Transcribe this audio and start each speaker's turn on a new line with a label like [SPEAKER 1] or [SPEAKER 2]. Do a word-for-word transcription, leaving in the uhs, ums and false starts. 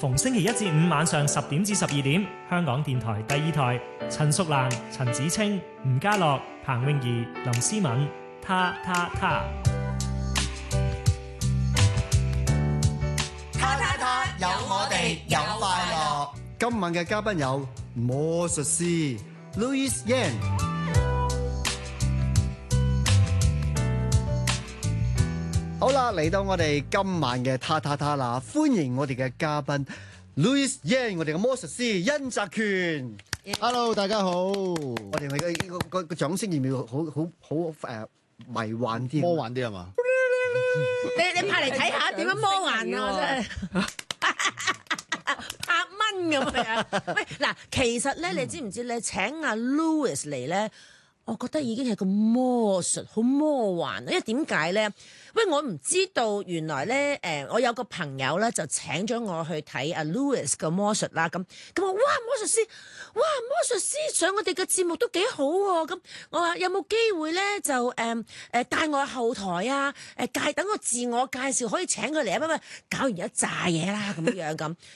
[SPEAKER 1] 逢星期一至五晚上十點至十二點，香港電台第二台，陳淑蘭、陳子清、吳家樂、彭詠儀、林思敏，他他他。
[SPEAKER 2] 他他他，有我哋有快樂。
[SPEAKER 3] 今晚嘅嘉賓有魔術師 Louis Yan。好啦，嚟到我哋今晚嘅他他他啦，歡迎我哋嘅嘉賓 Louis Yan， 我哋嘅魔術師甄澤權。
[SPEAKER 4] Hello， 大家好。
[SPEAKER 3] 我哋嘅個個個掌聲要唔要好好好誒迷幻啲？
[SPEAKER 4] 魔幻啲係嘛？
[SPEAKER 5] 你你拍嚟睇下點樣魔幻啊！真係拍蚊咁樣。喂，嗱，其實咧，你知唔知咧？請阿 Louis 嚟咧，我覺得已經係個魔術，好魔幻。因為點解咧？喂，我唔知道原來咧，誒、呃，我有個朋友咧就請咗我去睇阿 Louis 嘅魔術啦。咁咁我哇，魔術師，哇，魔術師上我哋嘅節目都幾好喎。咁我話有冇機會咧就誒誒、呃、帶我去後台啊？誒介等我自我介紹，可以請佢嚟啊？乜乜搞完一紮嘢啦咁樣咁。